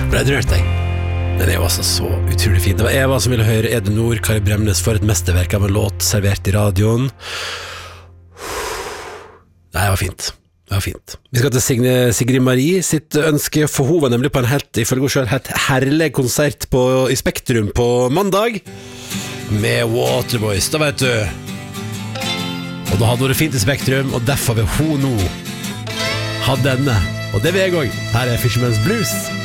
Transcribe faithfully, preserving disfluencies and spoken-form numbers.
Ble du rørt deg? Den er jo altså så utrolig fin. Det var Eva som ville høre Ede Nord, Kari Bremnes for et mesterverk av en låt servert i radioen. Nei, det var fint. Det var fint. Vi skal til Signe, Sigrid Marie sitt ønske, for hun var nemlig på en helt, ifølge hun selv, helt herlig konsert på, i Spektrum på mandag med Waterboys, da vet du. Og da hadde hun det fint i Spektrum, og derfor vil hun nå ha denne. Og det vil jeg også. Her er Fisherman's Blues.